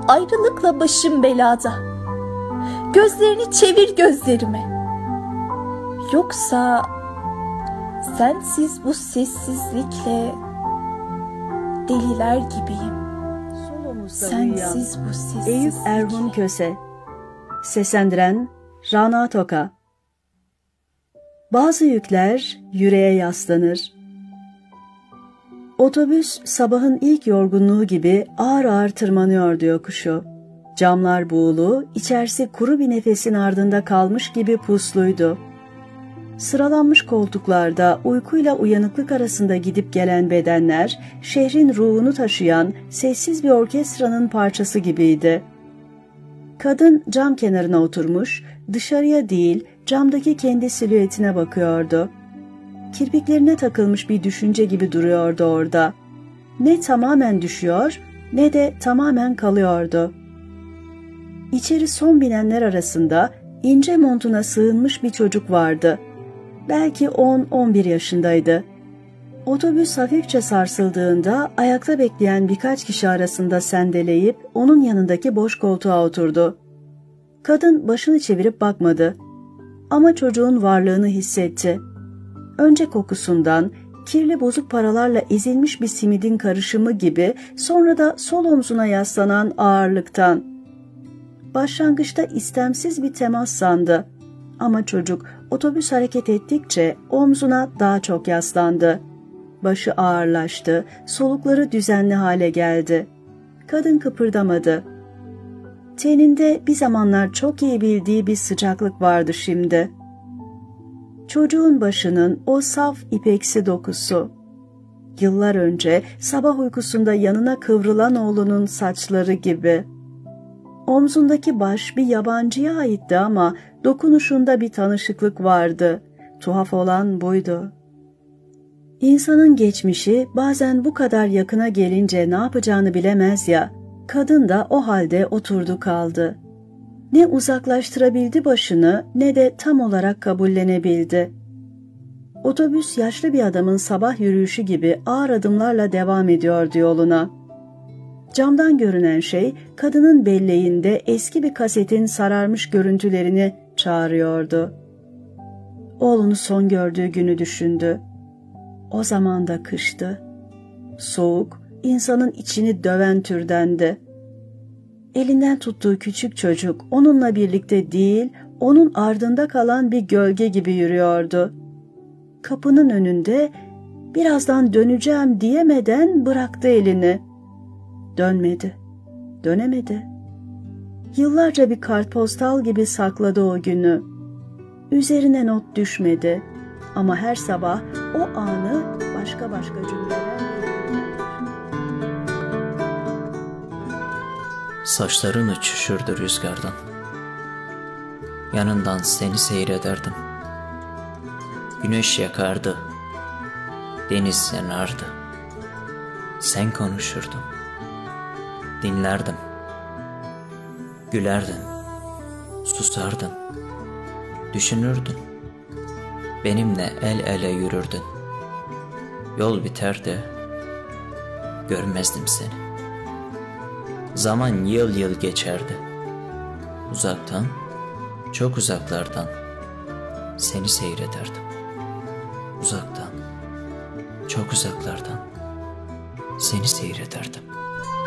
ayrılıkla başım belada. Gözlerini çevir gözlerime. Yoksa sensiz bu sessizlikle deliler gibiyim. Sensiz bu sessizlikle. Eyüp Erhun Köse. Seslendiren Rana Toka. Bazı yükler yüreğe yaslanır. Otobüs sabahın ilk yorgunluğu gibi ağır ağır tırmanıyordu yokuşu. Camlar buğulu, içerisi kuru bir nefesin ardında kalmış gibi pusluydu. Sıralanmış koltuklarda uykuyla uyanıklık arasında gidip gelen bedenler, şehrin ruhunu taşıyan sessiz bir orkestranın parçası gibiydi. Kadın cam kenarına oturmuş, dışarıya değil camdaki kendi silüetine bakıyordu. Kirpiklerine takılmış bir düşünce gibi duruyordu orada. Ne tamamen düşüyor, ne de tamamen kalıyordu. İçeri son binenler arasında ince montuna sığınmış bir çocuk vardı. Belki 10-11 yaşındaydı. Otobüs hafifçe sarsıldığında ayakta bekleyen birkaç kişi arasında sendeleyip onun yanındaki boş koltuğa oturdu. Kadın başını çevirip bakmadı. Ama çocuğun varlığını hissetti. Önce kokusundan, kirli bozuk paralarla ezilmiş bir simidin karışımı gibi, sonra da sol omzuna yaslanan ağırlıktan. Başlangıçta istemsiz bir temas sandı. Ama çocuk otobüs hareket ettikçe omzuna daha çok yaslandı. Başı ağırlaştı, solukları düzenli hale geldi. Kadın kıpırdamadı. Teninde bir zamanlar çok iyi bildiği bir sıcaklık vardı şimdi. Çocuğun başının o saf ipeksi dokusu. Yıllar önce sabah uykusunda yanına kıvrılan oğlunun saçları gibi. Omzundaki baş bir yabancıya aitti ama dokunuşunda bir tanışıklık vardı. Tuhaf olan buydu. İnsanın geçmişi bazen bu kadar yakına gelince ne yapacağını bilemez ya, kadın da o halde oturdu kaldı. Ne uzaklaştırabildi başını ne de tam olarak kabullenebildi. Otobüs yaşlı bir adamın sabah yürüyüşü gibi ağır adımlarla devam ediyordu yoluna. Camdan görünen şey kadının belleğinde eski bir kasetin sararmış görüntülerini çağırıyordu. Oğlunu son gördüğü günü düşündü. O zaman da kıştı. Soğuk, insanın içini döven türdendi. Elinden tuttuğu küçük çocuk onunla birlikte değil, onun ardında kalan bir gölge gibi yürüyordu. Kapının önünde birazdan döneceğim diyemeden bıraktı elini. Dönmedi, dönemedi. Yıllarca bir kartpostal gibi sakladı o günü. Üzerine not düşmedi ama her sabah o anı başka cümlelerle... Saçların uçuşurdu rüzgardan. Yanından seni seyrederdim. Güneş yakardı, deniz yanardı. Sen konuşurdun, dinlerdim. Gülerdin, susardın, düşünürdün. Benimle el ele yürürdün. Yol biterdi, görmezdim seni. Zaman yıl yıl geçerdi. Uzaktan, çok uzaklardan seni seyrederdim. Uzaktan, çok uzaklardan seni seyrederdim.